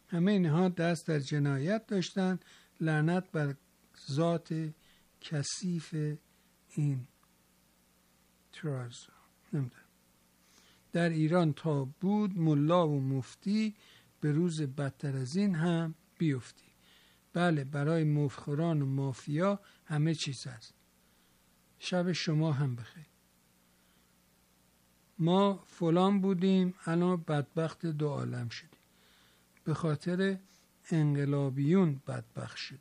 همه اینها دست در جنایت داشتند. لعنت بر ذات کثیف این ترازو. نمیدونم. در ایران تا بود ملا و مفتی، به روز بدتر از این هم بیفتی. بله، برای مفخوران و مافیا همه چیز هست. شب شما هم بخیر. ما فلان بودیم، الان بدبخت دو عالم شدیم. به خاطر انقلابیون بدبخت شدیم.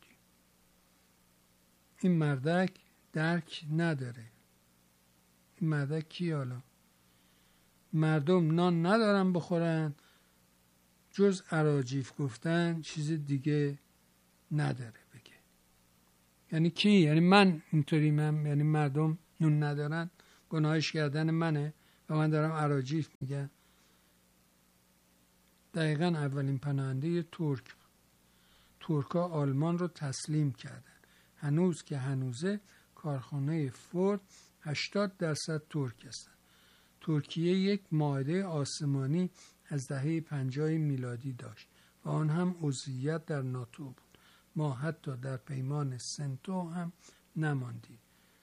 این مردک درک نداره. این مردک کی حالا؟ مردم نان ندارن بخورن، جز اراجیف گفتن چیز دیگه نداره بگه. یعنی کی؟ یعنی من اینطوری یعنی مردم نون ندارن، گناهش کردن منه و من دارم اراجیف میگم. دقیقا اولین پناهنده ترکا آلمان رو تسلیم کردن. هنوز که هنوزه کارخانه فورد 80% ترک هستن. ترکیه یک معاهده آسمانی از دهه 50 میلادی داشت و آن هم عضویت در ناتو بود. ما حتی در پیمان سنتو هم نماندیم.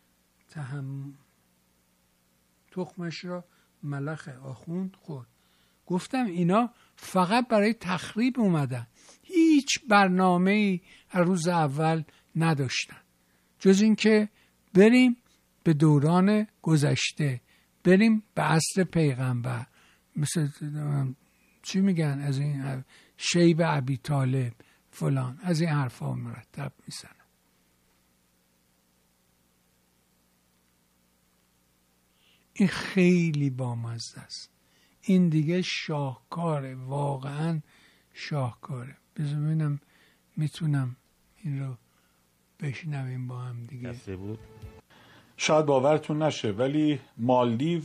تخمش را ملخ آخوند خورد. گفتم اینا فقط برای تخریب اومدن، هیچ برنامه‌ای از روز اول نداشتن جز اینکه بریم به دوران گذشته، بریم به عصر پیغمبر، مثل چی میگن از این شیب ابی طالب فلان، از این حرفا مرتب میزنن. این خیلی بامزه است. این دیگه شاهکاره، واقعا شاهکاره. بذار ببینم میتونم این رو بشنویم با هم دیگه. شاید باورتون نشه ولی مالدیو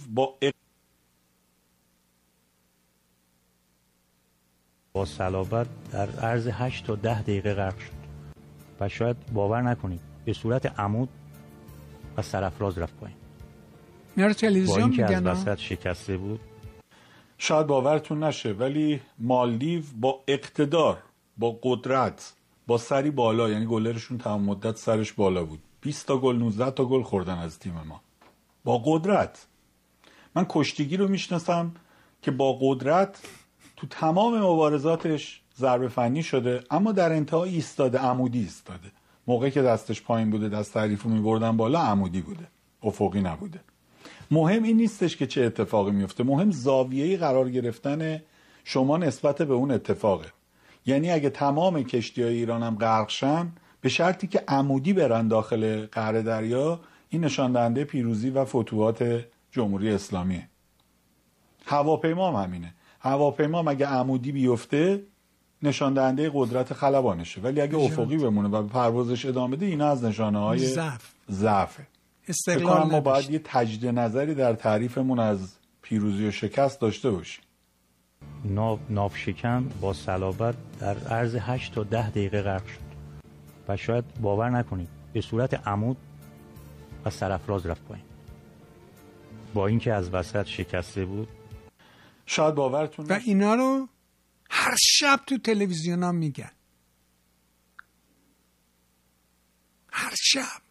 با صلابت در عرض 8 تا 10 دقیقه غرق شد و شاید باور نکنید به صورت عمود و سرافراز رفت پایین. میاره تلویزیون میگن از وسط شکسته بود. شاید باورتون نشه ولی مالدیو با اقتدار، با قدرت، با سری بالا، یعنی گلرشون تمام مدت سرش بالا بود، 20 تا گل 19 تا گل خوردن از تیم ما با قدرت. من کشتیگی رو میشناسم که با قدرت تو تمام مبارزاتش ضربه فنی شده، اما در انتها ایستاده، عمودی ایستاده. موقعی که دستش پایین بوده، دست حریفو میبردن بالا، عمودی بوده، افقی نبوده. مهم این نیستش که چه اتفاقی میفته، مهم زاویه‌ای قرار گرفتن شما نسبت به اون اتفاقه. یعنی اگه تمام کشتی‌های ایران هم غرق شن، به شرطی که عمودی برن داخل قعر دریا، این نشان دهنده پیروزی و فتوحات جمهوری اسلامیه. هواپیما هم همینه. هواپیما اگه عمودی بیفته نشان دهنده قدرت خلبانشه، ولی اگه افقی بمونه و به پروازش ادامه بده، اینا از نشانه‌های ضعفه. استقلال ما باید یه تجدید نظری در تعریفمون از پیروزی و شکست داشته باشیم. ناو شکم با صلابت در عرض 8 تا 10 دقیقه غرق شد و شاید باور نکنید به صورت عمود و سرافراز رفت پایین. با اینکه از وسط شکسته بود. شاید باورتون و اینا رو هر شب تو تلویزیون ها میگن، هر شب.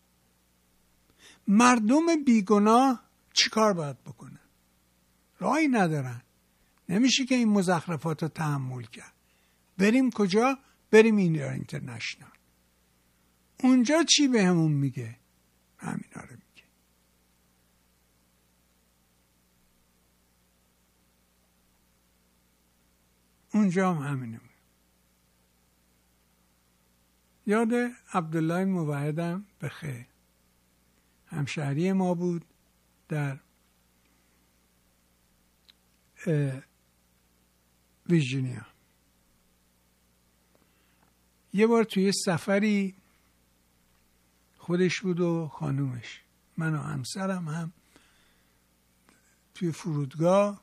مردم بیگناه چیکار باید بکنن؟ راهی ندارن. نمیشه که این مزخرفات رو تحمل کرد. بریم کجا؟ بریم اینجا اینترنشنال. اونجا چی به همون میگه؟ همینا رو میگه. اونجا هم همینه. یاد عبدالله موحدم بخیر، همشهری ما بود در ویرجینیا. یه بار توی سفری خودش بود و خانومش، من و همسرم هم توی فرودگاه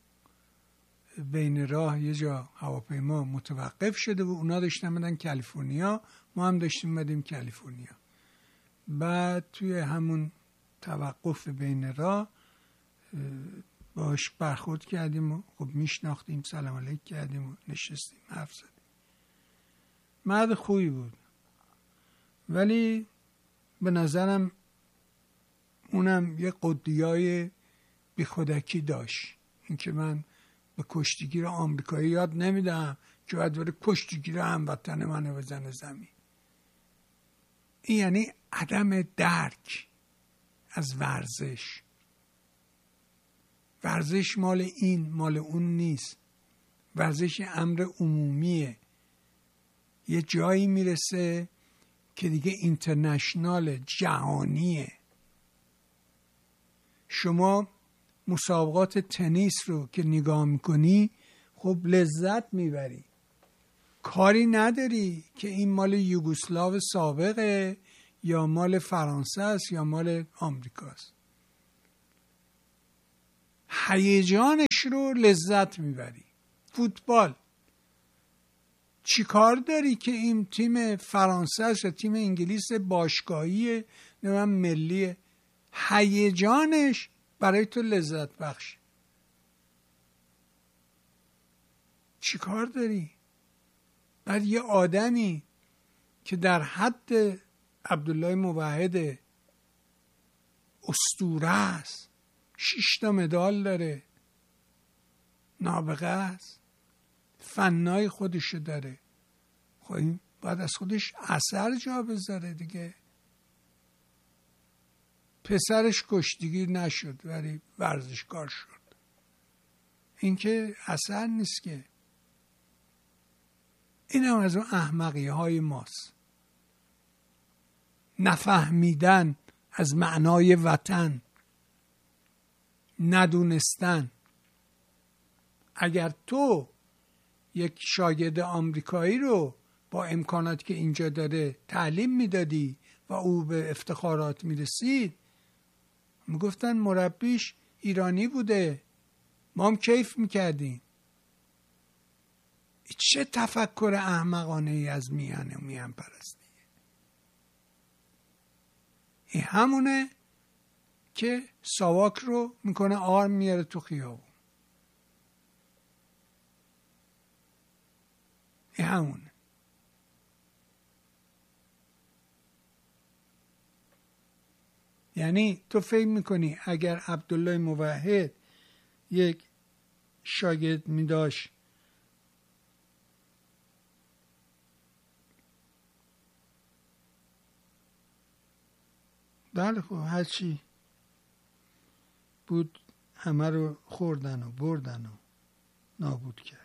بین راه یه جا هواپیما متوقف شده و اونا داشتن میدن کالیفرنیا، ما هم داشتیم میدیم کالیفرنیا. بعد توی همون توقف بین راه باش برخورد کردیم و خب میشناختیم، سلام علیک کردیم و نشستیم حرف زدیم. مرد خوبی بود، ولی به نظرم اونم یه قدیای بی خودکی داشت. اینکه من به کشتیگیر آمریکایی یاد نمیدم که باید بره کشتیگیر هموطن منو بزنه زمین. این یعنی عدم درک از ورزش. ورزش مال این مال اون نیست. ورزش امر عمومیه. یه جایی میرسه که دیگه اینترنشنال، جهانیه. شما مسابقات تنیس رو که نگاه میکنی خب لذت میبری، کاری نداری که این مال یوگسلاو سابقه یا مال فرانسه است یا مال آمریکاست. هیجانش رو لذت میبری. فوتبال چی کار داری که این تیم فرانسه است یا تیم انگلیس باشگاهی نمیم ملیه، هیجانش برای تو لذت بخش. چی کار داری؟ بعد یه آدمی که در حد عبدالله موحد اسطوره است، 6 مدال داره، نابغه است، فنای خودشو داره، خب این باید از خودش اثر جا بذاره دیگه. پسرش کشتیگیر نشد ولی ورزشکار شد. این که اثر نیست که. این هم از اون احمقی های ماست. نفهمیدن از معنای وطن، ندونستن. اگر تو یک شاگرد آمریکایی رو با امکاناتی که اینجا داره تعلیم میدادی و او به افتخارات میرسید، میگفتن مربیش ایرانی بوده، ما هم کیف میکردیم. چه تفکر احمقانه ای از میهن و میهن پرستی. این همونه که ساواک رو میکنه آرم میاره تو خیابون. این همونه. یعنی تو فکر میکنی اگر عبدالله موحد یک شاگرد میداشت بله خب هرچی بود همه رو خوردن و بردن و نابود کردن.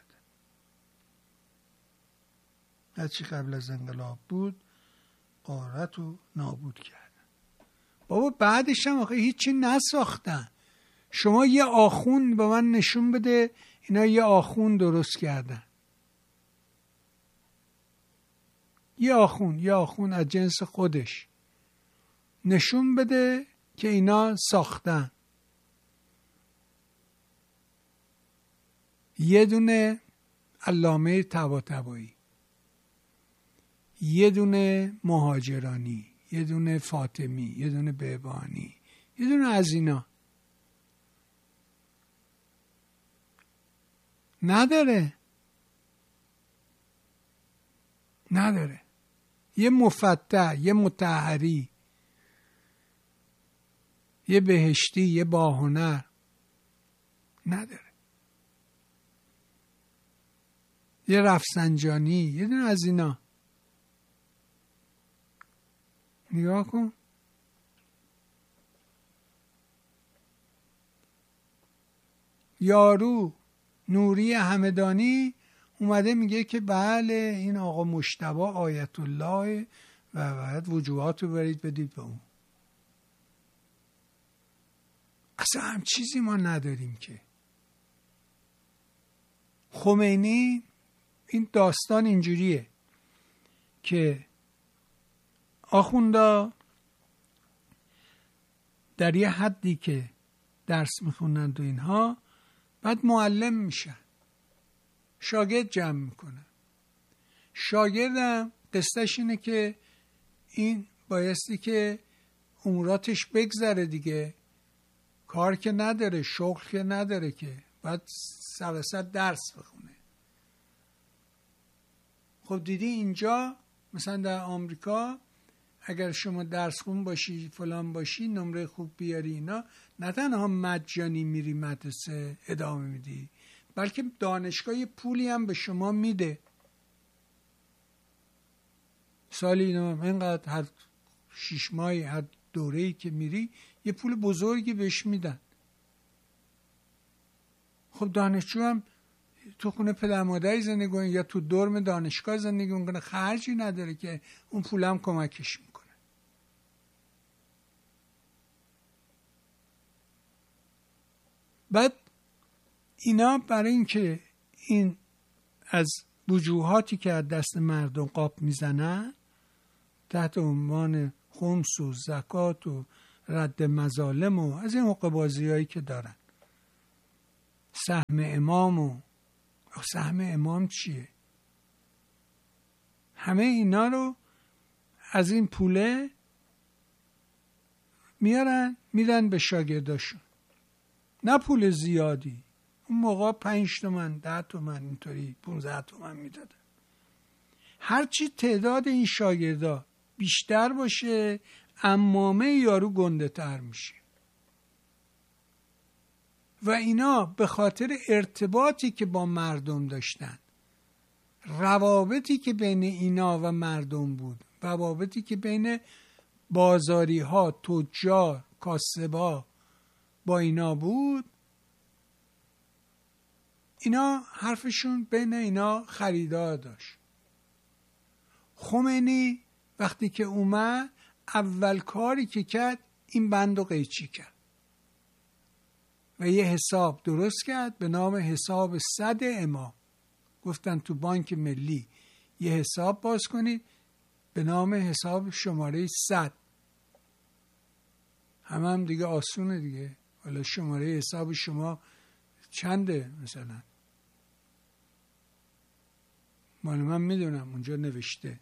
هرچی قبل از انقلاب بود غارت و نابود کردن. بابا بعدش هم آخه هیچی نساختن. شما یه آخوند به من نشون بده اینا یه آخوند درست کردن. یه آخوند از جنس خودش نشون بده که اینا ساختن. یه دونه علامه طباطبایی، یه دونه مهاجرانی، یه دونه فاطمی، یه دونه بهبانی، یه دونه از اینا نداره. یه مفتح، یه مطهری، یه بهشتی، یه باهنر نداره. یه رفسنجانی، یه دونه از اینا. نگاه کن. یارو نوری همدانی اومده میگه که بله این آقا مجتبی آیت الله و باید وجوهات رو برید بدید به اون. اصلا هم چیزی ما نداریم که. خمینی این داستان اینجوریه که آخوندا در یه حدی که درس میخونند و اینها بعد معلم میشن، شاگرد جمع میکنن. شاگردم قصتش اینه که این بایستی که اموراتش بگذره دیگه، کار که نداره، شغل که نداره، که باید سراسر درس بخونه. خب دیدی اینجا مثلا در آمریکا اگر شما درس خون باشی، فلان باشی، نمره خوب بیاری، اینا نه تنها مجانی میری مدرسه ادامه میدی، بلکه دانشگاه یه پولی هم به شما میده. سالی اینقدر هر 6 ماهی هر دوره‌ای که میری یه پول بزرگی بهش میدن. خب دانشجو هم تو خونه پدر مادری زندگی کنه یا تو دورم دانشگاه زندگی میکنه، خرجی نداره که اون پول هم کمکش میکنه. بعد اینا برای اینکه این از وجوهاتی که از دست مردم قاپ میزنن تحت عنوان خمس و زکات و رد مظالم و از این حقه‌بازی هایی که دارن، سهم امام و سهم امام چیه، همه اینا رو از این پوله میارن میدن به شاگرداشون. نه پول زیادی، اون موقع 5 تومن 10 تومن اینطوری 15 تومن میدادن. هرچی تعداد این شاگردا بیشتر باشه عمامه یارو گنده تر میشه. و اینا به خاطر ارتباطی که با مردم داشتن، روابطی که بین اینا و مردم بود، روابطی که بین بازاری ها، تجار، کاسبا با اینا بود، اینا حرفشون بین اینا خریدار داشت. خمینی وقتی که اومد اول کاری که کرد این بندو قیچی کرد و یه حساب درست کرد به نام حساب 100 امام. گفتن تو بانک ملی یه حساب باز کنید به نام حساب شماره 100. هم دیگه آسونه دیگه. حالا شماره حساب شما چنده مثلا؟ مال من میدونم اونجا نوشته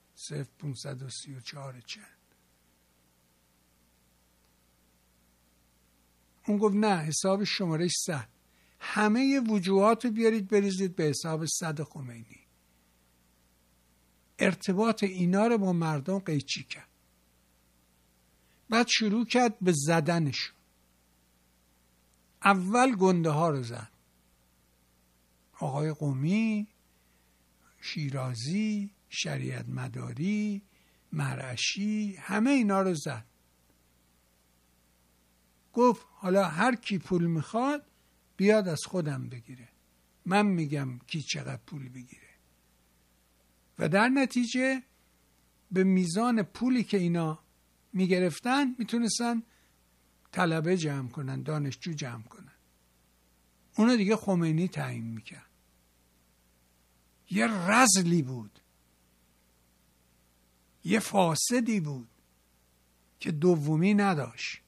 0534 چند. اون گفت نه حساب شماره 100. همه وجوهات رو بیارید بریزید به حساب 100 خمینی. ارتباط اینا رو با مردم قیچی کرد. بعد شروع کرد به زدنشون. اول گنده ها رو زد. آقای قمی، شیرازی، شریعت مداری، مرعشی، همه اینا رو زد. گفت حالا هر کی پول میخواد بیاد از خودم بگیره، من میگم کی چقدر پول بگیره. و در نتیجه به میزان پولی که اینا میگرفتن میتونستن طلبه جمع کنن، دانشجو جمع کنن. اونو دیگه خمینی تعیین میکرد. یه رذلی بود، یه فاسدی بود که دومی نداشت.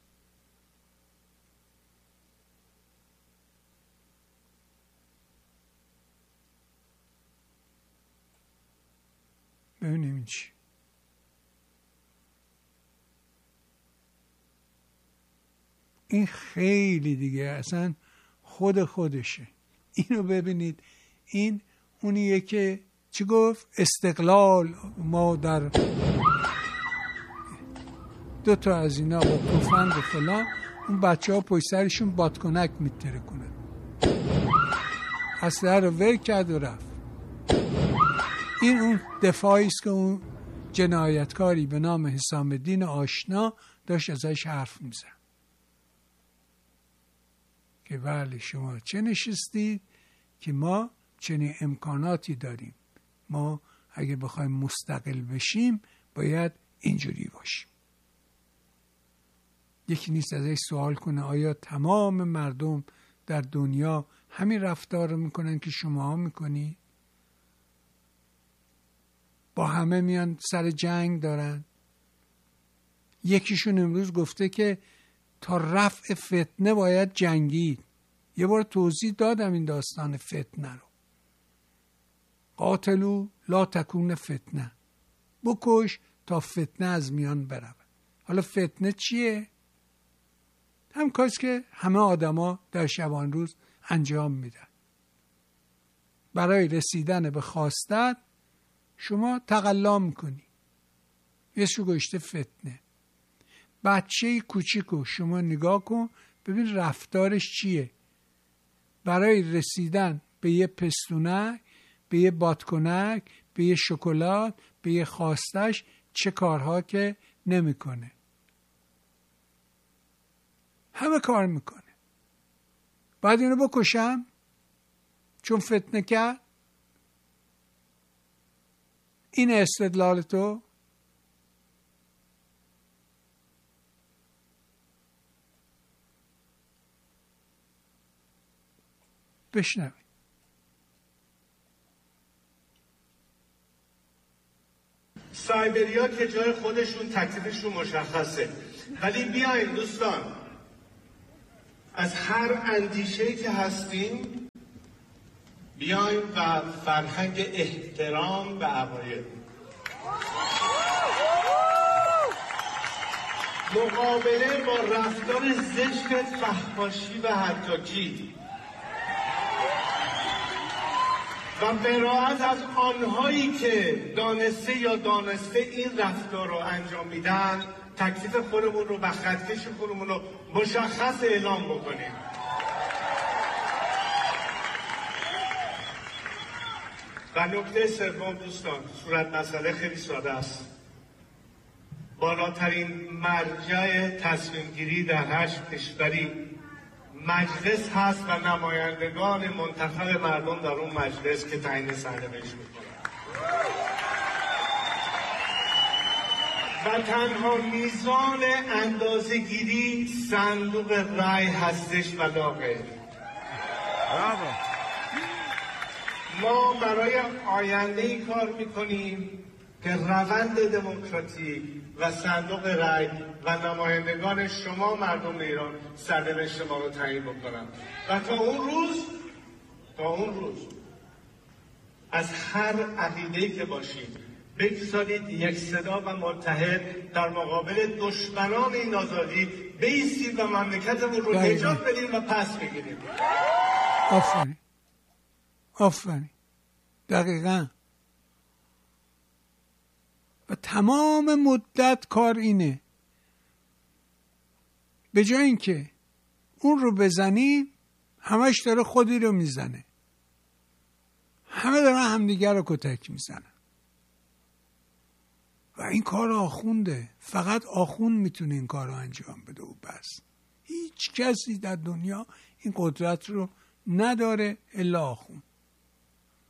ببینیم این چی. این خیلی دیگه اصلا خودشه. اینو ببینید، این اونیه که چی گفت؟ استقلال ما در 2 تا از اینا با تفنگ و فلان، اون بچه ها پشت سرشون بادکنک میتره کنن. اسلحه رو ور کرد و رفت. این اون دفاعی است که اون جنایتکاری به نام حسام الدین آشنا داشت ازش حرف میزد که بله شما چه نشستید که ما چنین امکاناتی داریم، ما اگه بخوایم مستقل بشیم باید اینجوری باشیم. یکی نیست ازش سوال کنه آیا تمام مردم در دنیا همین رفتار رو میکنن که شما ها میکنی؟ با همه میان سر جنگ دارن. یکیشون امروز گفته که تا رفع فتنه باید جنگید. یه بار توضیح دادم این داستان فتنه رو. قاتلو لا تکون فتنه، بکش تا فتنه از میان برود. حالا فتنه چیه؟ هم کاری که همه آدما در شبان روز انجام میدن. برای رسیدن به خواستت شما تقلا میکنی. یسو گشته فتنه. بچه کوچیکو شما نگاه کن ببین رفتارش چیه. برای رسیدن به یه پستونک، به یه بادکنک، به یه شکلات، به یه خواستش چه کارها که نمیکنه. همه کار میکنه. باید اینو بکشم چون فتنه کرد؟ این استدلال تو؟ بشنوید. سایبریا که جای خودشون تکلیفشون مشخصه، ولی بیاین دوستان از هر اندیشه‌ای که هستیم بیاین و فرهنگ احترام به عقاید، مقابله با رفتار زشت فحاشی و حقاکی و براءت از آنهایی که دانسته یا دانسته این رفتار رو انجام میدن، تکلیف خودمون رو و خطکش خودمون رو مشخص اعلام بکنیم. و نکته سوم دوستان، صورت مسئله خیلی ساده است. بالاترین مرجع تصمیم گیری در هر کشوری مجلس هست و نمایندگان منتخب مردم در اون مجلس که تعیین سرنوشت میکنن و تنها میزان اندازه‌گیری صندوق رای هستش و لا غیر. ما برای آینده ای کار میکنیم که روند دموکراتیک و صندوق رای و نمایندگان شما مردم ایران سرنوشت ما رو تعیین بکنن و تا اون روز از هر عقیده‌ای که باشید بگذارید یک صدا و متحد در مقابل دشمنان این آزادی بایستید و مملکتمون رو نجات بدیم و پس بگیریم. آفرین. دقیقاً. و تمام مدت کار اینه، به جای اینکه اون رو بزنی همش داره خودی رو میزنه، همه دارن همدیگر رو کتک میزنن و این کار آخونده. فقط آخوند میتونه این کار رو انجام بده و بس. هیچ کسی در دنیا این قدرت رو نداره الا آخوند.